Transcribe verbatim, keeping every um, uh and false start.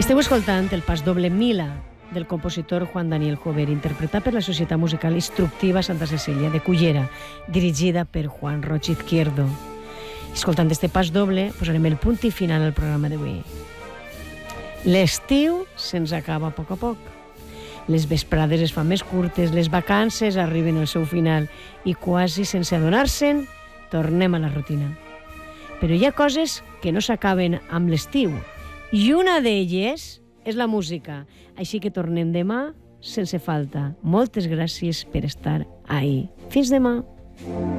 Esteu escoltant el pas doble Mila del compositor Juan Daniel Jover, interpretat per la Societat Musical Instructiva Santa Cecília de Cullera, dirigida per Juan Roig Izquierdo. Escoltant este pas doble, posarem el punt i final al programa d'avui. L'estiu se'ns acaba a poc a poc. Les vesprades es fan més curtes, les vacances arriben al seu final i quasi sense adonar-se'n tornem a la rutina. Però hi ha coses que no s'acaben amb l'estiu i una d'elles és la música. Així que tornem demà sense falta. Moltes gràcies per estar ahí. Fins demà.